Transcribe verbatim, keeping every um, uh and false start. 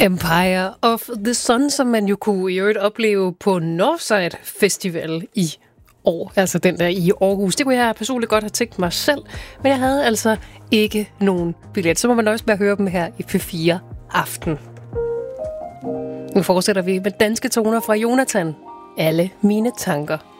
Empire of the Sun, som man jo kunne i øvrigt opleve på Northside Festival i år. Altså den der i Aarhus. Det kunne jeg personligt godt have tænkt mig selv, men jeg havde altså ikke nogen billet. Så må man også bare høre dem her i P fire Aften. Nu fortsætter vi med danske toner fra Jonathan. Alle mine tanker.